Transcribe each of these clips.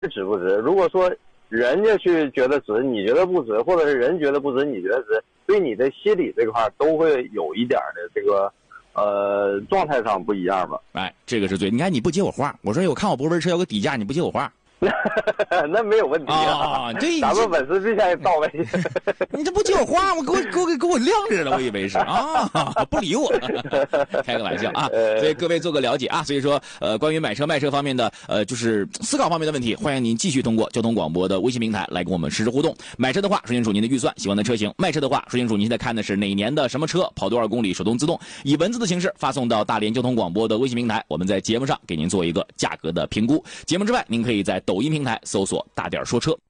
值不值。如果说人家去觉得值，你觉得不值，或者是人觉得不值，你觉得值，对你的心理这块都会有一点的这个状态上不一样吧。 哎，这个是对。你看你不接我话，我说我看我博文车有个底价，你不接我话。 那没有问题啊， 对， 咱们粉丝之前也到位。 你这不接我话，我给我晾着了，我以为是啊，不理我，开个玩笑啊。所以各位做个了解啊。所以说关于买车卖车方面的就是思考方面的问题，欢迎您继续通过交通广播的微信平台来跟我们实时互动。买车的话，说清楚您的预算、喜欢的车型；卖车的话，说清楚您现在看的是哪年的什么车，跑多少公里，手动自动，以文字的形式发送到大连交通广播的微信平台，我们在节目上给您做一个价格的评估。节目之外，您可以在抖音平台搜索大点说车。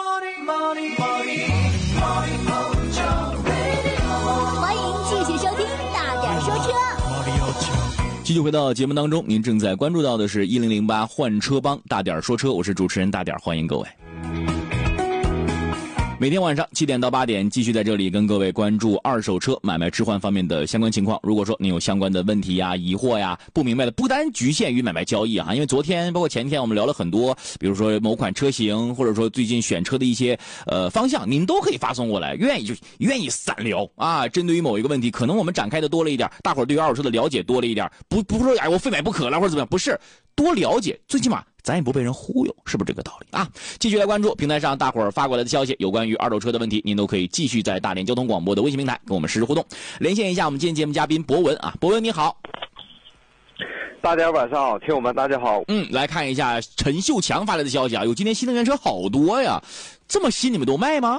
欢迎继续收听大点说车。 继续回到节目当中，您正在关注到的是1008换车帮大点说车，我是主持人大点，欢迎各位。每天晚上7点到8点，继续在这里跟各位关注二手车买卖置换方面的相关情况。如果说您有相关的问题呀、疑惑呀、不明白的，不单局限于买卖交易啊，因为昨天包括前天我们聊了很多，比如说某款车型，或者说最近选车的一些方向，您都可以发送过来，愿意散聊啊。针对于某一个问题，可能我们展开的多了一点，大伙儿对于二手车的了解多了一点，不是说哎我非买不可了或者怎么样，不是，多了解，最起码咱也不被人忽悠，是不是这个道理啊？继续来关注平台上大伙儿发过来的消息，有关于二手车的问题，您都可以继续在大连交通广播的微信平台跟我们实时互动。连线一下我们今天节目嘉宾博文啊，博文你好。 大家晚上好，听友们大家好。 来看一下陈秀强发来的消息啊，有今天新能源车好多呀，这么新你们都卖吗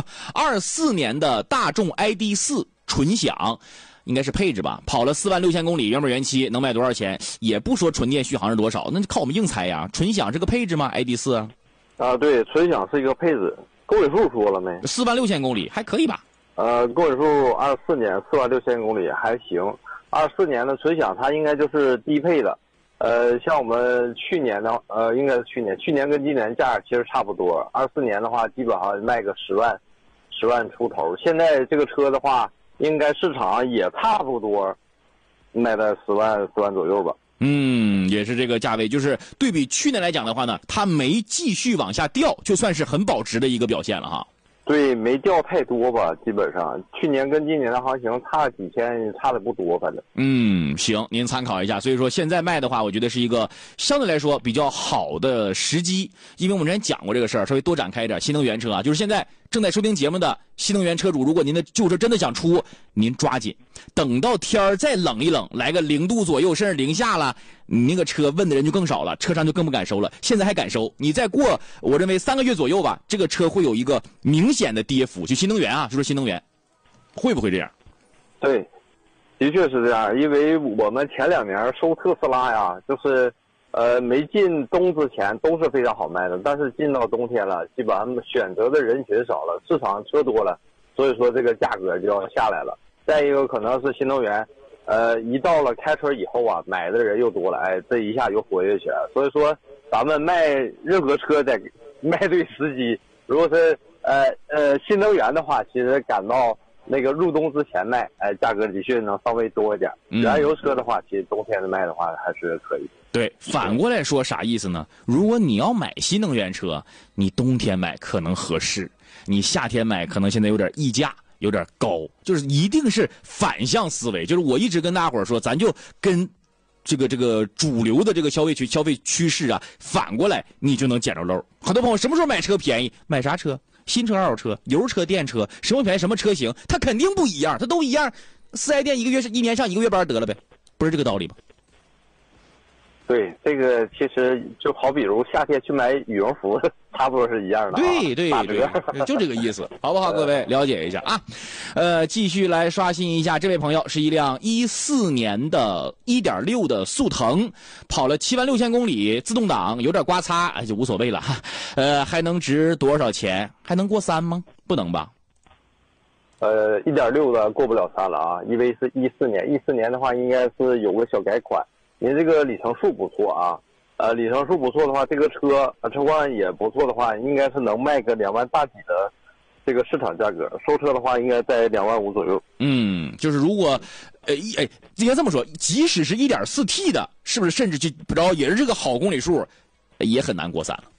？24年的大众 ID.4 纯享。应该是配置吧，跑了46000公里，原本原漆，能卖多少钱？也不说纯电续航是多少，那就靠我们硬猜呀。纯享是个配置吗 ？ID.4 啊，对，纯享是一个配置。公里数说了没 ？46000公里还可以吧？ 公里数24年46000公里还行。24年的纯享它应该就是低配的。像我们去年的应该是去年跟今年价其实差不多。24年的话，基本上卖个10万出头。现在这个车的话，应该市场也差不多卖在10万左右吧。 也是这个价位，就是对比去年来讲的话呢，它没继续往下掉，就算是很保值的一个表现了哈。 对，没掉太多吧，基本上去年跟今年的行情差几千，差的不多，反正。 行，您参考一下。所以说现在卖的话，我觉得是一个相对来说比较好的时机，因为我们之前讲过这个事儿，稍微多展开一点。新能源车啊，就是现在正在收听节目的新能源车主，如果您的旧车真的想出，您抓紧，等到天儿再冷一冷，来个0度左右，甚至零下了，你那个车问的人就更少了，车商就更不敢收了。现在还敢收，你再过我认为3个月左右吧，这个车会有一个明显的跌幅。就新能源啊，就说新能源会不会这样？ 对，的确是这样。因为我们前2年收特斯拉呀，就是没进冬之前都是非常好卖的，但是进到冬天了，基本上选择的人群少了，市场车多了，所以说这个价格就要下来了。再一个可能是新能源，一到了开春以后啊，买的人又多了，这一下又活跃起来了。所以说咱们卖任何车得卖对时机。如果是新能源的话，其实赶到那个入冬之前卖，价格的确能稍微多一点。燃油车的话，其实冬天的卖的话还是可以。 对，反过来说啥意思呢？如果你要买新能源车，你冬天买可能合适，你夏天买可能现在有点溢价，有点高，就是一定是反向思维。就是我一直跟大伙儿说，咱就跟这个主流的这个消费趋势啊，反过来你就能捡着漏。很多朋友什么时候买车便宜？买啥车？新车、二手车、油车、电车，什么便宜什么车型，它肯定不一样，它都一样。4S店一年上1个月班得了呗，不是这个道理吗？ 对，这个其实就好比如夏天去买羽绒服，差不多是一样的。 对，就这个意思，好不好？各位了解一下啊。继续来刷新一下，这位朋友是一辆14年的1.6的速腾，跑了76000公里，自动挡，有点刮擦，就无所谓了。还能值多少钱？还能过3吗？不能吧 ？1.6的过不了3了啊，因为是14年的话，应该是有个小改款。您这个里程数不错啊，里程数不错的话，这个车况也不错的话，应该是能卖个2万大几的这个市场价格。收车的话，应该在2万5左右。 就是如果，应该这么说，即使是1.4T 的，是不是甚至就不知道也是这个好公里数，也很难过3了。